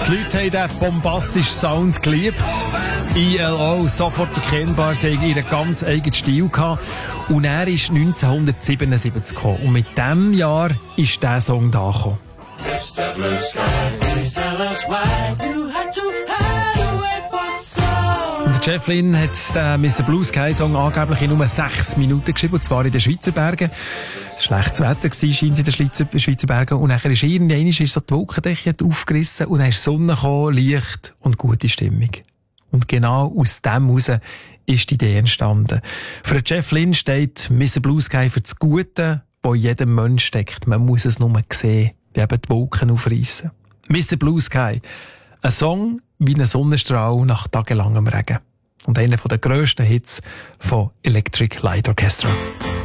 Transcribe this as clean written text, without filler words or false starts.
Die Leute haben diesen bombastischen Sound geliebt. ILO, sofort erkennbar, sie haben ihren ganz eigenen Stil gehabt. Und er ist 1977 gekommen. Und mit diesem Jahr ist dieser Song da gekommen. Mr. Blue Sky, please tell us why you had to hide away for so. Und der Jeff Lynne hat den Mr. Blue Sky Song angeblich in nur 6 Minuten geschrieben, und zwar in den Schweizer Bergen. Es war schlechtes Wetter, scheint es in den Schweizer Bergen. Und nachher ist irgendwann so die Wolkendecke aufgerissen und dann ist Sonne gekommen, Licht und gute Stimmung. Und genau aus dem heraus ist die Idee entstanden. Für Jeff Lynne steht Mr. Blue Sky für das Gute, das in jedem Mensch steckt. Man muss es nur sehen, wie eben die Wolken aufreissen. Mr. Blue Sky. Ein Song wie ein Sonnenstrahl nach tagelangem Regen. Und einer der grössten Hits von Electric Light Orchestra.